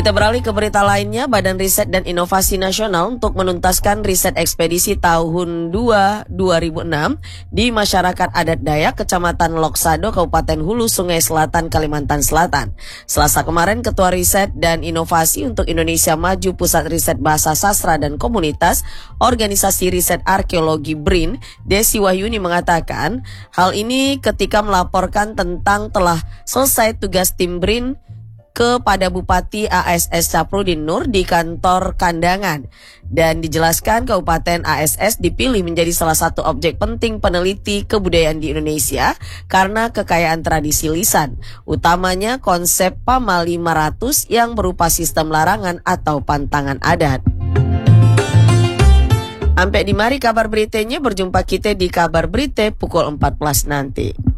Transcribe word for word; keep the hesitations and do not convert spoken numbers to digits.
Kita beralih ke berita lainnya. Badan Riset dan Inovasi Nasional untuk menuntaskan riset ekspedisi tahun dua ribu enam di masyarakat adat Dayak, Kecamatan Loksado, Kabupaten Hulu Sungai Selatan, Kalimantan Selatan. Selasa kemarin, Ketua Riset dan Inovasi untuk Indonesia Maju Pusat Riset Bahasa Sastra dan Komunitas Organisasi Riset Arkeologi B R I N, Desi Wahyuni mengatakan hal ini ketika melaporkan tentang telah selesai tugas tim B R I N kepada Bupati A S S Saprudin Nur di kantor Kandangan, dan dijelaskan Kabupaten A S S dipilih menjadi salah satu objek penting peneliti kebudayaan di Indonesia karena kekayaan tradisi lisan, utamanya konsep Pama lima ratus yang berupa sistem larangan atau pantangan adat. Sampai di mari kabar beritanya, berjumpa kita di kabar berita pukul empat belas nanti.